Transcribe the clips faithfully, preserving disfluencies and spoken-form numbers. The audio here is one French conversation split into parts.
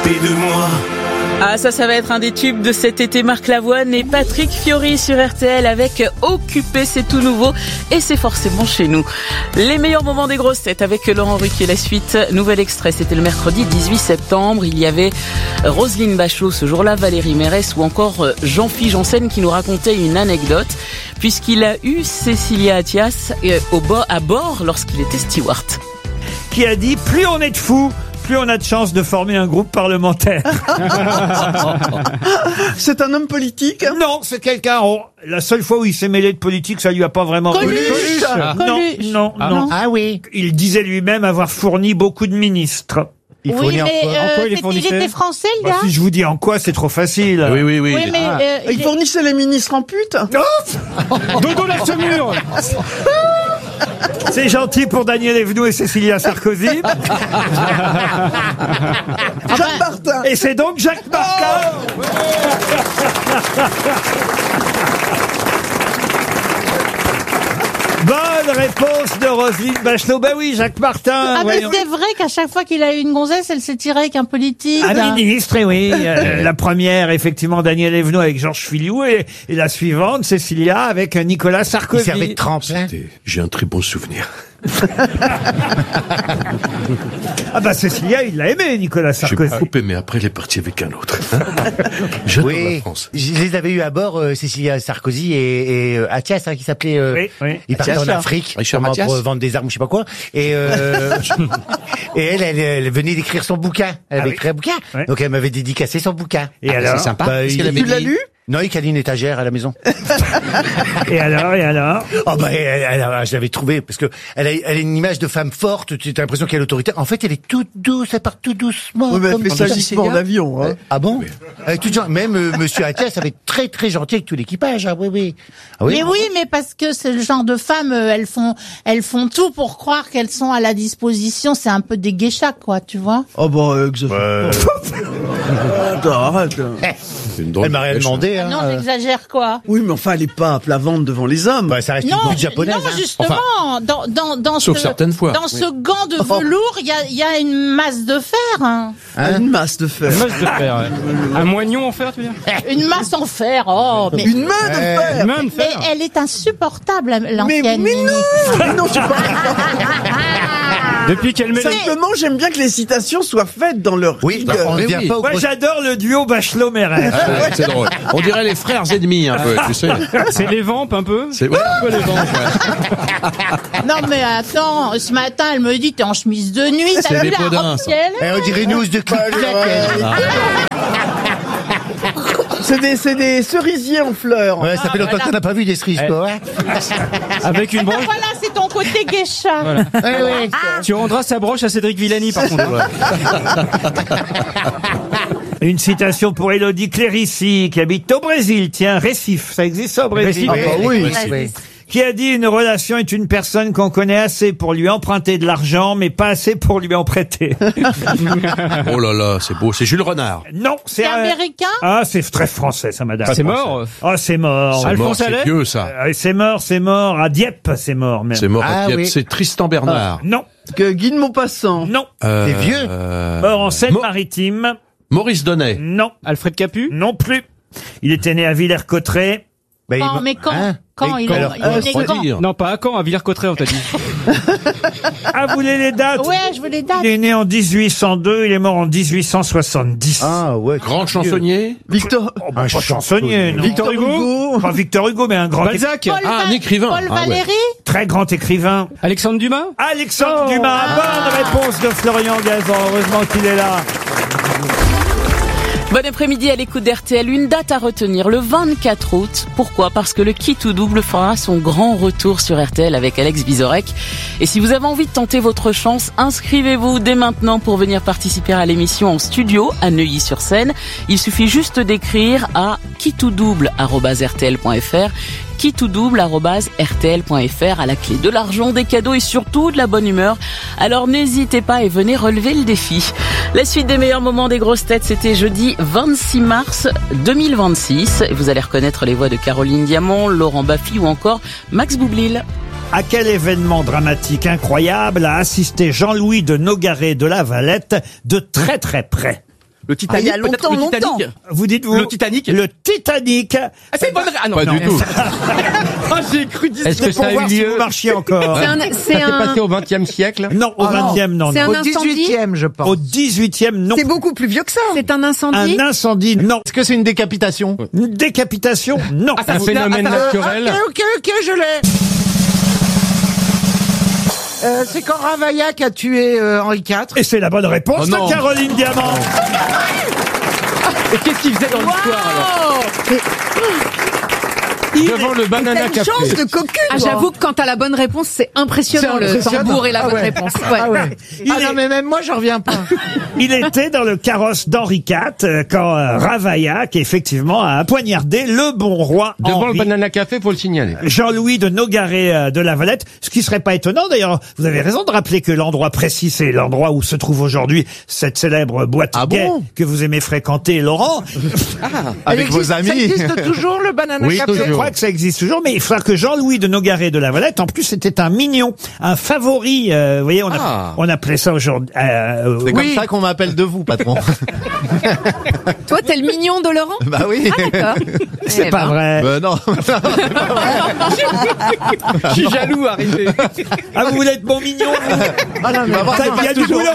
s'occuper de moi. Ah, ça, ça va être un des tubes de cet été. Marc Lavoine et Patrick Fiori sur R T L avec Occupé, c'est tout nouveau et c'est forcément chez nous. Les meilleurs moments des grosses têtes avec Laurent Ruquier. La suite, nouvel extrait, c'était le mercredi dix-huit septembre. Il y avait Roselyne Bachelot ce jour-là, Valérie Mérès ou encore Jean-Philippe Janssen qui nous racontait une anecdote puisqu'il a eu Cécilia Attias au bord, à bord lorsqu'il était steward. Qui a dit, plus on est de fous, plus on a de chances de former un groupe parlementaire. C'est un homme politique? Non, c'est quelqu'un... Oh, la seule fois où il s'est mêlé de politique, ça lui a pas vraiment... Coluche. Ah. Non, non, Ah, non. ah oui. Il disait lui-même avoir fourni beaucoup de ministres. Il oui, mais euh, il, il était français, le gars. Bah, si je vous dis en quoi, c'est trop facile. Oui, oui, oui. oui mais, ah. euh, il, il fournissait les ministres en pute. Oh Dodo la semure. C'est gentil pour Daniel Evenou et Cécilia Sarkozy. Jacques Martin. Et c'est donc Jacques Martin. Oh Bonne réponse de Roselyne Bachelot. Ben oui, Jacques Martin. Ah mais voyons. c'est vrai qu'à chaque fois qu'il a eu une gonzesse, elle s'est tirée avec un politique. Un ministre, et oui. Euh, la première, effectivement, Daniel Evenou avec Georges Filiou et, et la suivante, Cécilia avec Nicolas Sarkozy. Il servait de tremplin. J'ai un très bon souvenir. Ah bah Cécilia, il l'a aimé, Nicolas Sarkozy. J'ai beaucoup aimé, après il est parti avec un autre. J'adore oui, la France. Je les avais eu à bord, euh, Cécilia Sarkozy et, et euh, Attias, hein, qui s'appelait... Euh, oui, oui. Il partait en Afrique Richard pour, Mathias. pour vendre des armes, je sais pas quoi. Et, euh, et elle, elle, elle venait d'écrire son bouquin. Elle Ah avait oui. écrit un bouquin. Ouais. Donc elle m'avait dédicacé son bouquin. Et Ah, alors c'est sympa. Bah, il, tu l'as lu? Non, il calait une étagère à la maison. Et alors, et alors Oh bah, elle, elle, elle, je l'avais trouvé parce que elle a, elle a une image de femme forte. Tu as l'impression qu'elle est autoritaire. En fait, elle est toute douce. Elle part tout doucement. Oui, mais elle comme- fait comme ça ça. justement en avion. Hein. Ah bon? Elle est toute gen- Même euh, Monsieur Attias, ça va être très très gentil avec tout l'équipage. Ah oui oui. Ah, Mais oui, mais parce que c'est le genre de femmes, euh, elles font, elles font tout pour croire qu'elles sont à la disposition. C'est un peu des geishas, quoi, tu vois. Oh bah, euh, que ça fait pas. Arrête, arrête. Une drôle Elle m'a rien de demandé. Hein. Non, j'exagère, quoi. Oui, mais enfin, elle est pas à plat ventre devant les hommes. Bah, ça reste Non, une brute japonaise. non, hein. justement, dans, dans, dans Sauf ce, certaines fois. dans Oui. ce gant de velours, il y a, il y a une masse de fer, hein. Hein, une masse de fer. Une masse de fer, ouais. Un moignon en fer, tu veux dire? Une masse en fer, oh, mais, Une main de Ouais. fer. Une main de mais fer. elle est insupportable, Mais, l'ancienne mais ministre. non, mais non, c'est pas. Depuis qu'elle met les... Simplement, j'aime bien que les citations soient faites dans leur Oui, rigueur. on ne oui, vient oui. pas au Moi, gros- j'adore le duo Bachelot-Mérès. Ah, ouais, c'est drôle. On dirait les frères ennemis un peu, tu sais. C'est les vampes un peu. C'est ouais, un peu les vents, ouais. Non, mais attends, ce matin, elle me dit, t'es en chemise de nuit, C'est t'as vu des la podins, robe ça. ciel? Eh, on dirait une housse de clic C'est des, c'est des cerisiers en fleurs. Ouais, ça fait longtemps qu'on n'a pas vu des cerises, quoi. hein. Avec une Ah, broche. voilà, c'est ton côté geisha. Ouais, ouais. Tu rendras sa broche à Cédric Villani, par contre. Une citation pour Élodie Clérici, qui habite au Brésil. Tiens, Recife, ça existe ça au Brésil. Recife. Ah bah oui. Ouais, ouais. Qui a dit une relation est une personne qu'on connaît assez pour lui emprunter de l'argent, mais pas assez pour lui en prêter. Oh là là, c'est beau. C'est Jules Renard. Non, c'est C'est un- américain? Ah, c'est très français, ça, madame. C'est mort. Ah, c'est mort. C'est Alphonse mort, c'est Allais vieux, ça. Euh, C'est mort, c'est mort. À Dieppe, c'est mort, même. C'est mort. Ah, à Dieppe. oui. C'est Tristan Bernard. Non, Que Guy de Maupassant. non. Euh, C'est vieux. euh, Mort en Seine-Maritime. Maurice Donnet. Non, Alfred Capu. non plus. Il était né à Villers-Cotterêts. Bah, Quand, il- mais quand? Hein Quand Et il, alors, il euh, est né faut quand? dire. Non, pas à Caen, à Villers-Cotterêts, on t'a dit. Ah, vous voulez les dates? Ouais, je veux les dates. Il est né en dix-huit cent deux, il est mort en dix-huit cent soixante-dix. Ah, ouais. Grand chansonnier. Victor. Oh, bah, pas chansonnier, non. Victor Hugo. Pas Victor Hugo, mais un grand, Balzac. Paul Ah, Va- un écrivain. Paul Ah, ouais. Valéry? très grand écrivain. Alexandre Dumas. Alexandre Oh. Dumas. Bonne réponse de Florian Gazan. Heureusement qu'il est là. Bon après-midi à l'écoute d'R T L, une date à retenir, le vingt-quatre août. Pourquoi? Parce que le Qui tout double fera son grand retour sur R T L avec Alex Vizorek. Et si vous avez envie de tenter votre chance, inscrivez-vous dès maintenant pour venir participer à l'émission en studio à Neuilly-sur-Seine. Il suffit juste d'écrire à qui tout double arobase r t l point f r. qui tout double arobase r t l point f r, à la clé de l'argent, des cadeaux et surtout de la bonne humeur. Alors n'hésitez pas et venez relever le défi. La suite des meilleurs moments des grosses têtes, c'était jeudi vingt-six mars deux mille vingt-six. Vous allez reconnaître les voix de Caroline Diamant, Laurent Baffy ou encore Max Boublil. À quel événement dramatique incroyable a assisté Jean-Louis de Nogaret de la Valette de très très près? Le Titanic. Ah, il y a peut-être longtemps, le Titanic. longtemps. Vous dites vous Le Titanic. Le Titanic. Ah, c'est une bonne. Ah non. Pas du tout. Ah, j'ai cru dire. Est-ce que Pour ça a voir eu si lieu vous marchiez encore. C'est un, c'est Ça s'est un, passé au vingtième siècle? Non, au vingtième, non. c'est non. un incendie. je pense. Au dix-huitième, non. C'est beaucoup plus vieux que ça. C'est un incendie. Un incendie, non. Est-ce que c'est une décapitation? Une décapitation, non. Un phénomène naturel? ok, ok, je l'ai. Euh, c'est quand Ravaillac a tué euh, Henri quatre. Et c'est la bonne réponse Oh non. de Caroline Diamant. Et qu'est-ce qu'il faisait dans l'histoire alors? Devant le banana T'as une café. chance de cocu. Ah, j'avoue que quand t'as la bonne réponse, c'est impressionnant, C'est le impressionnant. tambour et la Ah bonne ouais. réponse. Ouais. Ah ouais. Il Ah est- non, mais même moi, j'en reviens pas. Il était dans le carrosse d'Henri quatre euh, quand euh, Ravaillac, effectivement, a poignardé le bon roi Devant Henri. le banana café, faut le signaler. Jean-Louis de Nogaret euh, de la Valette, ce qui serait pas étonnant d'ailleurs. Vous avez raison de rappeler que l'endroit précis, c'est l'endroit où se trouve aujourd'hui cette célèbre boîte Ah gay bon que vous aimez fréquenter, Laurent. Avec Elle vos existe- amis. Ça existe toujours, le banana Oui, café. Je toujours. crois que ça existe toujours, mais il faudra que Jean-Louis de Nogaret de la Valette, en plus, c'était un mignon, un favori. euh, vous voyez, on, a- Ah. on appelait ça aujourd'hui. euh, C'est oui. comme ça qu'on m'appelle de vous, patron. Toi, t'es le mignon de Laurent? Bah oui. Ah, d'accord. C'est Eh pas ben. vrai. Bah non. Je suis jaloux, arrêtez. Ah, vous voulez être bon mignon, vous Ah non, mais Ça, il y a du boulot.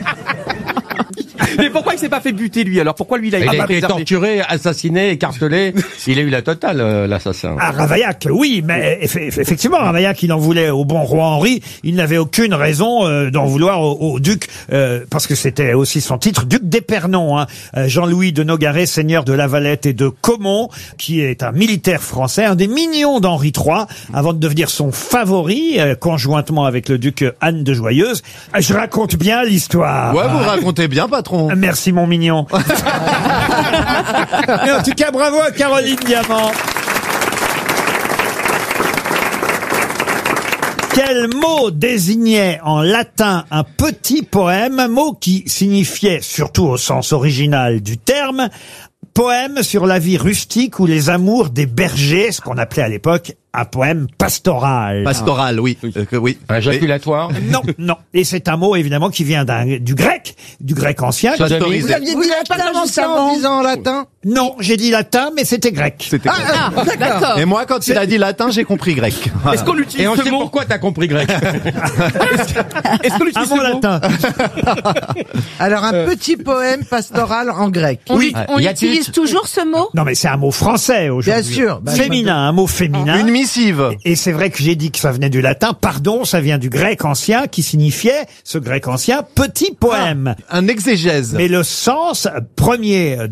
Mais pourquoi il s'est pas fait buter lui alors? Pourquoi lui il a Il été a été préservé? torturé, assassiné, écartelé. Il a eu la totale, euh, l'assassin. Ah, Ravaillac, oui, mais eff- eff- effectivement, Ravaillac, il en voulait au bon roi Henri. Il n'avait aucune raison euh, d'en vouloir au, au duc, euh, parce que c'était aussi son titre, duc d'Épernon. Hein. Euh, Jean-Louis de Nogaret, seigneur de la Valette et de Caumont, qui est un militaire français, un des mignons d'Henri trois, avant de devenir son favori, euh, conjointement avec le duc Anne de Joyeuse. Euh, Je raconte bien l'histoire. Ouais, vous racontez bien, patron. Merci mon mignon. Mais en tout cas, bravo à Caroline Diamant. Quel mot désignait en latin un petit poème, mot qui signifiait, surtout au sens original du terme, poème sur la vie rustique ou les amours des bergers, ce qu'on appelait à l'époque un poème pastoral. Pastoral, oui. Euh, que oui. Un jaculatoire? Non, non. Et c'est un mot évidemment qui vient d'un, du grec, du grec ancien. Sodomie. Vous aviez Vous dit n'avez pas latin commencé juste avant en disant latin. Non, j'ai dit latin, mais c'était grec. C'était grec. Ah, d'accord. Et moi, quand il a dit latin, j'ai compris grec. Voilà. Est-ce qu'on utilise Et on ce sait mot? pourquoi t'as compris grec. Est-ce qu'on Un utilise mot ce mot? latin. Alors, un petit poème pastoral en grec. On, Oui. on Y a-t-il- utilise toujours ce mot? Non, mais c'est un mot français aujourd'hui. Bien sûr. Bah, Féminin, un mot féminin. Une missive. Et c'est vrai que j'ai dit que ça venait du latin. Pardon, ça vient du grec ancien qui signifiait, ce grec ancien, petit poème. Un exégèse. Mais le sens premier